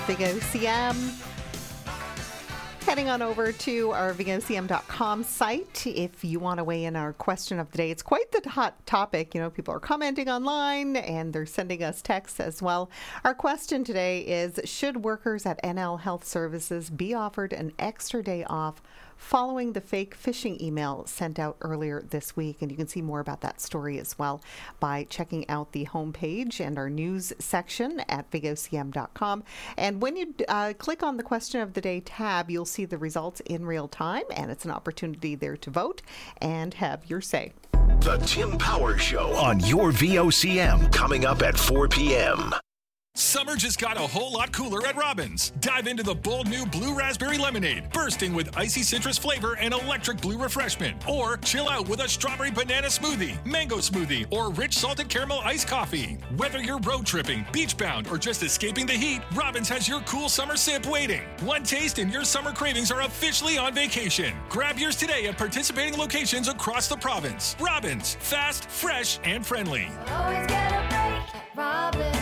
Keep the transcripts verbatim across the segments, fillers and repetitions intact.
Big O C M. Heading on over to our big O C M dot com site if you want to weigh in our question of the day. It's quite the hot topic. You know, people are commenting online and they're sending us texts as well. Our question today is, should workers at N L Health Services be offered an extra day off following the fake phishing email sent out earlier this week? And you can see more about that story as well by checking out the homepage and our news section at big O C M dot com. And when you uh, click on the question of the day tab, you'll see the results in real time, and it's an opportunity there to vote and have your say. The Tim Power Show on your V O C M, coming up at four p.m. Summer just got a whole lot cooler at Robbins. Dive into the bold new Blue Raspberry Lemonade, bursting with icy citrus flavor and electric blue refreshment. Or chill out with a strawberry banana smoothie, mango smoothie, or rich salted caramel iced coffee. Whether you're road tripping, beach bound, or just escaping the heat, Robbins has your cool summer sip waiting. One taste and your summer cravings are officially on vacation. Grab yours today at participating locations across the province. Robbins, fast, fresh, and friendly. Always get a break at Robbins.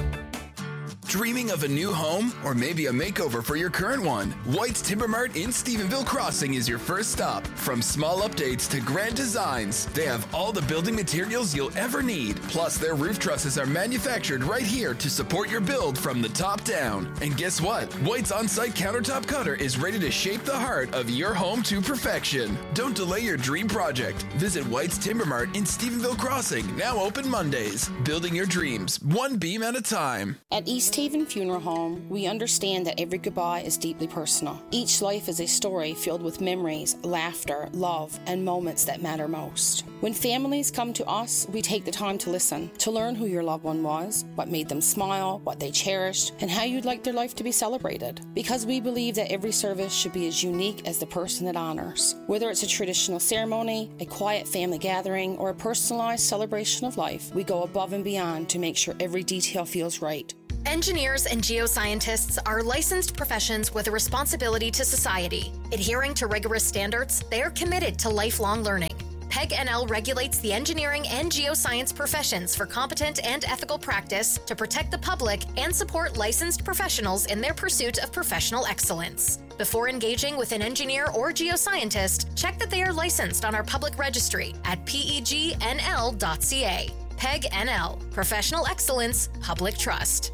Dreaming of a new home or maybe a makeover for your current one? White's Timber Mart in Stephenville Crossing is your first stop. From small updates to grand designs, they have all the building materials you'll ever need. Plus, their roof trusses are manufactured right here to support your build from the top down. And guess what? White's on-site countertop cutter is ready to shape the heart of your home to perfection. Don't delay your dream project. Visit White's Timber Mart in Stephenville Crossing, now open Mondays. Building your dreams, one beam at a time. At East Haven Funeral Home, we understand that every goodbye is deeply personal. Each life is a story filled with memories, laughter, love, and moments that matter most. When families come to us, we take the time to listen, to learn who your loved one was, what made them smile, what they cherished, and how you'd like their life to be celebrated. Because we believe that every service should be as unique as the person it honors. Whether it's a traditional ceremony, a quiet family gathering, or a personalized celebration of life, we go above and beyond to make sure every detail feels right. Engineers and geoscientists are licensed professions with a responsibility to society. Adhering to rigorous standards, they are committed to lifelong learning. P E G N L regulates the engineering and geoscience professions for competent and ethical practice to protect the public and support licensed professionals in their pursuit of professional excellence. Before engaging with an engineer or geoscientist, check that they are licensed on our public registry at P E G N L dot C A. P E G N L, Professional Excellence, Public Trust.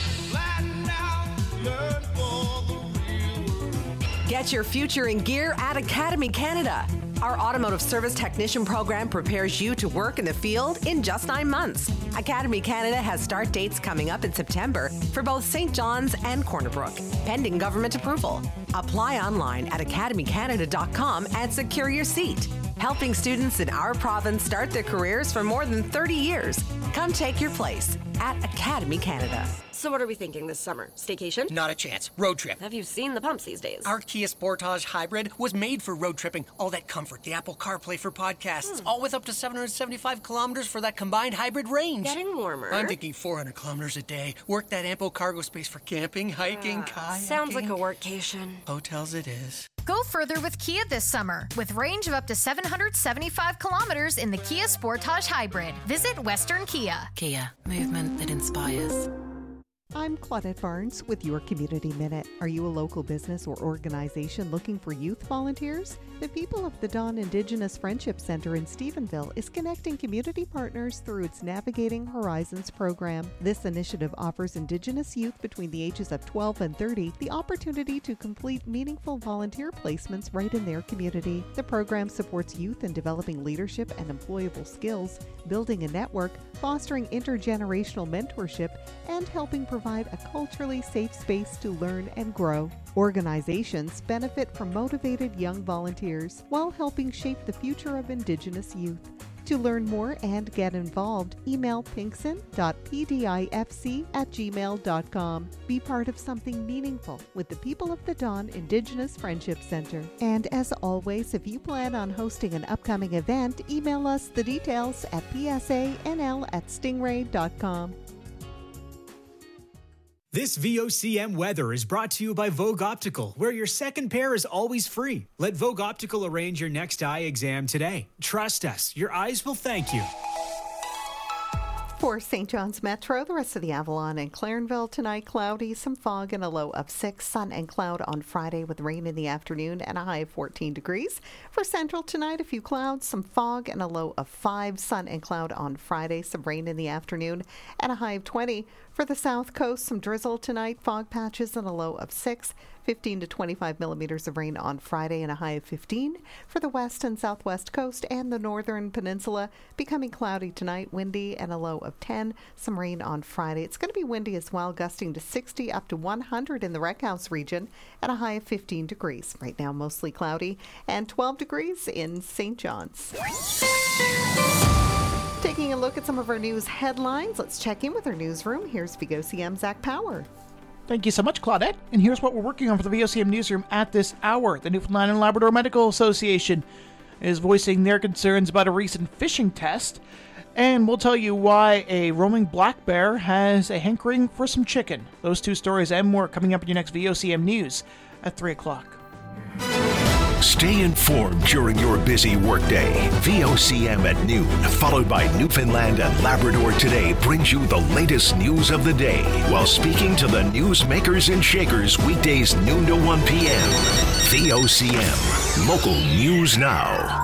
Get your future in gear at Academy Canada. Our automotive service technician program prepares you to work in the field in just nine months. Academy Canada has start dates coming up in September for both Saint John's and Corner Brook, pending government approval. Apply online at academy canada dot com and secure your seat. Helping students in our province start their careers for more than thirty years. Come take your place at Academy Canada. So what are we thinking this summer? Staycation? Not a chance. Road trip. Have you seen the pumps these days? Our Kia Sportage Hybrid was made for road tripping. All that comfort, the Apple CarPlay for podcasts, hmm. all with up to seven hundred seventy-five kilometers for that combined hybrid range. Getting warmer. I'm thinking four hundred kilometers a day. Work that ample cargo space for camping, hiking, uh, kayaking. Sounds like a workcation. Hotels it is. Go further with Kia this summer with range of up to seven hundred seventy-five kilometers in the Kia Sportage Hybrid. Visit Western Kia. Kia, movement that inspires. I'm Claudette Barnes with your Community Minute. Are you a local business or organization looking for youth volunteers? The People of the Dawn Indigenous Friendship Center in Stephenville is connecting community partners through its Navigating Horizons program. This initiative offers Indigenous youth between the ages of twelve and thirty the opportunity to complete meaningful volunteer placements right in their community. The program supports youth in developing leadership and employable skills, building a network, fostering intergenerational mentorship, and helping provide a culturally safe space to learn and grow. Organizations benefit from motivated young volunteers while helping shape the future of Indigenous youth. To learn more and get involved, email pinkson dot p d i f c at gmail dot com. Be part of something meaningful with the People of the Dawn Indigenous Friendship Center. And as always, if you plan on hosting an upcoming event, email us the details at p s a n l at stingray dot com. This V O C M weather is brought to you by Vogue Optical, where your second pair is always free. Let Vogue Optical arrange your next eye exam today. Trust us, your eyes will thank you. For Saint John's Metro, the rest of the Avalon and Clarenville tonight, cloudy, some fog and a low of six. Sun and cloud on Friday with rain in the afternoon and a high of fourteen degrees. For Central tonight, a few clouds, some fog and a low of five. Sun and cloud on Friday, some rain in the afternoon and a high of twenty. For the South Coast, some drizzle tonight, fog patches and a low of six. fifteen to twenty-five millimeters of rain on Friday and a high of fifteen. For the West and Southwest Coast and the Northern Peninsula, becoming cloudy tonight, windy and a low of ten. Some rain on Friday. It's going to be windy as well, gusting to sixty up to one hundred in the Wreck House region and a high of fifteen degrees. Right now, mostly cloudy and twelve degrees in Saint John's. Taking a look at some of our news headlines, let's check in with our newsroom. Here's V O C M Zach Power. Thank you so much, Claudette. And here's what we're working on for the V O C M newsroom at this hour. The Newfoundland and Labrador Medical Association is voicing their concerns about a recent fishing test. And we'll tell you why a roaming black bear has a hankering for some chicken. Those two stories and more coming up in your next V O C M News at three o'clock. Stay informed during your busy workday. V O C M at noon, followed by Newfoundland and Labrador Today, brings you the latest news of the day while speaking to the newsmakers and shakers weekdays noon to one p.m. V O C M, local news now.